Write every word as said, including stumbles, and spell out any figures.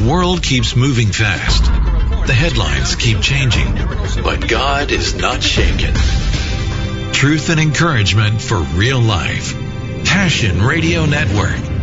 The world keeps moving fast. The headlines keep changing, but God is not shaken. Truth and encouragement for real life. Passion Radio Network.